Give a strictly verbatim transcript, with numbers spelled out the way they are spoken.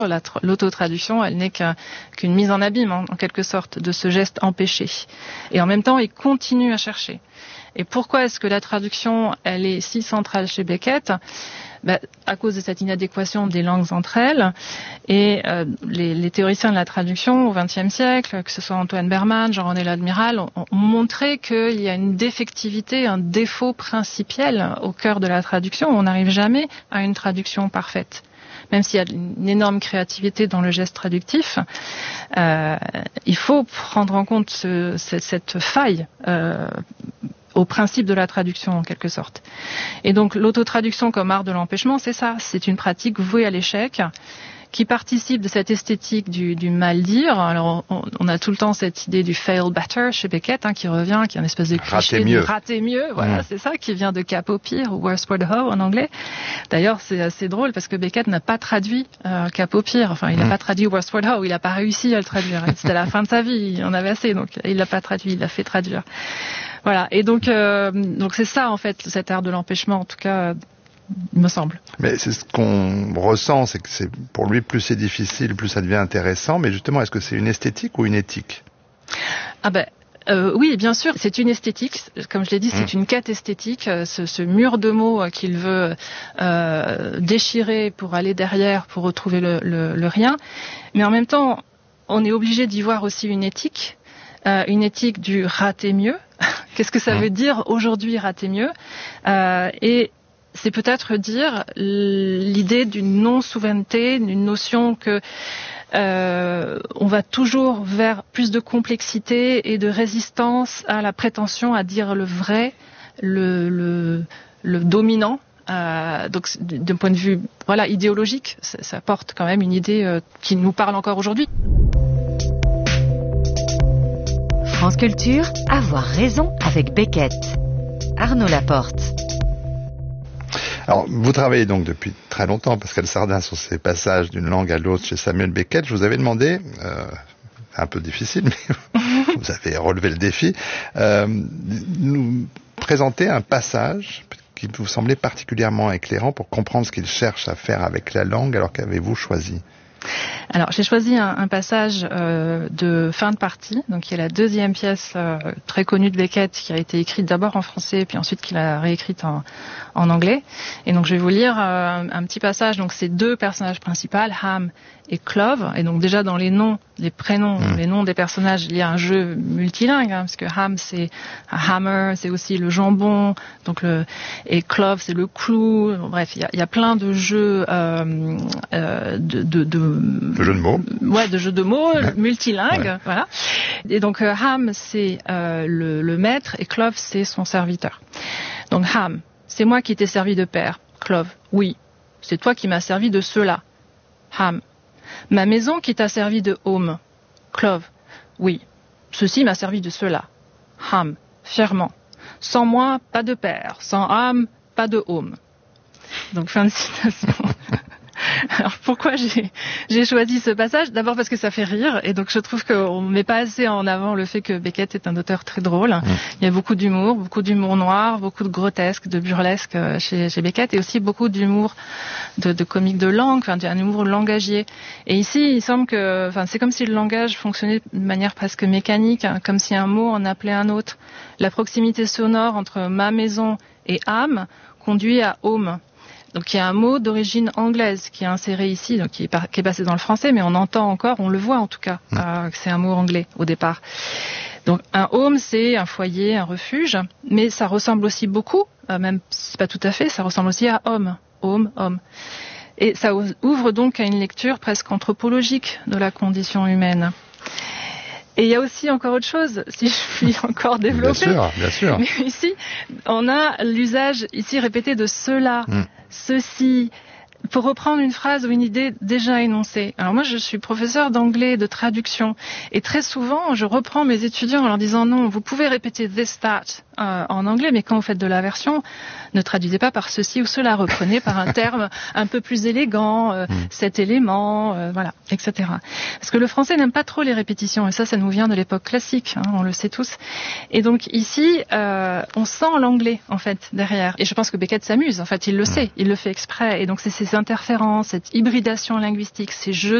L'autotraduction, elle n'est qu'un, qu'une mise en abîme, en, en quelque sorte, de ce geste empêché. Et en même temps, il continue à chercher. Et pourquoi est-ce que la traduction, elle est si centrale chez Beckett ? Ben, à cause de cette inadéquation des langues entre elles. Et euh, les, les théoriciens de la traduction au vingtième siècle, que ce soit Antoine Berman, Jean-René Ladmiral, ont, ont montré qu'il y a une défectivité, un défaut principiel au cœur de la traduction. On n'arrive jamais à une traduction parfaite. Même s'il y a une énorme créativité dans le geste traductif, euh, il faut prendre en compte ce, cette, cette faille euh, au principe de la traduction, en quelque sorte. Et donc, l'autotraduction comme art de l'empêchement, c'est ça. C'est une pratique vouée à l'échec, qui participe de cette esthétique du, du mal-dire. Alors, on, on a tout le temps cette idée du fail better chez Beckett, hein, qui revient, qui est une espèce de cliché rater mieux. du rater mieux. Voilà, mmh. C'est ça, qui vient de cap au pire, ou worse for the hoe en anglais. D'ailleurs, c'est assez drôle parce que Beckett n'a pas traduit euh, cap au pire. Enfin, il n'a mmh. pas traduit worse for the hoe. Il n'a pas réussi à le traduire. C'était la fin de sa vie. Il en avait assez, donc il l'a pas traduit. Il l'a fait traduire. Voilà. Et donc, euh, donc c'est ça en fait, cet art de l'empêchement, en tout cas. Il me semble. Mais c'est ce qu'on ressent, c'est que c'est pour lui plus c'est difficile, plus ça devient intéressant. Mais justement, est-ce que c'est une esthétique ou une éthique ? Ah ben. Euh, oui, bien sûr, c'est une esthétique. Comme je l'ai dit, mmh. c'est une quête esthétique. Ce, ce mur de mots qu'il veut euh, déchirer pour aller derrière, pour retrouver le, le, le rien. Mais en même temps, on est obligé d'y voir aussi une éthique, euh, une éthique du rater mieux. Qu'est-ce que ça mmh. veut dire aujourd'hui rater mieux ? euh, Et c'est peut-être dire l'idée d'une non-souveraineté, d'une notion que euh, on va toujours vers plus de complexité et de résistance à la prétention à dire le vrai, le, le, le dominant. Euh, donc, d'un point de vue voilà idéologique, ça, ça porte quand même une idée euh, qui nous parle encore aujourd'hui. France Culture, avoir raison avec Beckett. Arnaud Laporte. Alors, vous travaillez donc depuis très longtemps, Pascal Sardin, sur ces passages d'une langue à l'autre chez Samuel Beckett. Je vous avais demandé, euh, un peu difficile, mais vous avez relevé le défi, euh, nous présenter un passage qui vous semblait particulièrement éclairant pour comprendre ce qu'il cherche à faire avec la langue. Alors, qu'avez-vous choisi ? Alors, j'ai choisi un, un passage euh, de fin de partie, donc qui est la deuxième pièce euh, très connue de Beckett, qui a été écrite d'abord en français, puis ensuite qu'il a réécrite en, en anglais. Et donc, je vais vous lire euh, un, un petit passage. Donc, c'est deux personnages principaux, Ham et Clove. Et donc, déjà dans les noms, les prénoms, mmh. les noms des personnages, il y a un jeu multilingue, hein, parce que Ham c'est un hammer, c'est aussi le jambon, donc le et Clove c'est le clou. Bref, il y a, il y a plein de jeux euh, euh, de, de, de De jeux de mots. Ouais, de jeux de mots ouais. multilingues, ouais. Voilà. Et donc euh, Ham c'est euh, le, le maître et Clove c'est son serviteur. Donc Ham, c'est moi qui t'ai servi de père. Clove, oui, c'est toi qui m'as servi de cela. Ham, ma maison qui t'a servi de home. Clove, oui, ceci m'a servi de cela. Ham, fièrement, sans moi, pas de père, sans Ham, pas de home. Donc fin de citation. Alors pourquoi j'ai, j'ai choisi ce passage ? D'abord parce que ça fait rire, et donc je trouve qu'on ne met pas assez en avant le fait que Beckett est un auteur très drôle. Mmh. Il y a beaucoup d'humour, beaucoup d'humour noir, beaucoup de grotesque, de burlesque chez, chez Beckett, et aussi beaucoup d'humour de, de comique de langue, enfin un humour langagier. Et ici, il semble que, enfin c'est comme si le langage fonctionnait de manière presque mécanique, hein, comme si un mot en appelait un autre. La proximité sonore entre ma maison et âme conduit à home. Donc il y a un mot d'origine anglaise qui est inséré ici, donc qui est, par, qui est passé dans le français, mais on entend encore, on le voit en tout cas, mmh. euh, que c'est un mot anglais au départ. Donc un home, c'est un foyer, un refuge, mais ça ressemble aussi beaucoup, euh, même si c'est pas tout à fait, ça ressemble aussi à homme, home, homme. Et ça ouvre donc à une lecture presque anthropologique de la condition humaine. Et il y a aussi encore autre chose, si je puis encore développer. Bien sûr, bien sûr. Mais ici, on a l'usage ici répété de cela, mm. ceci, pour reprendre une phrase ou une idée déjà énoncée. Alors moi, je suis professeur d'anglais, de traduction, et très souvent, je reprends mes étudiants en leur disant non, vous pouvez répéter this, that euh, en anglais, mais quand vous faites de la version, ne traduisez pas par ceci ou cela, reprenez par un terme un peu plus élégant, euh, mm. cet élément, euh, voilà, et cetera. Parce que le français n'aime pas trop les répétitions, et ça, ça nous vient de l'époque classique, hein, on le sait tous. Et donc ici, euh, on sent l'anglais, en fait, derrière. Et je pense que Beckett s'amuse, en fait, il le mm. sait, il le fait exprès. Et donc c'est ces, ces interférences, cette hybridation linguistique, ces jeux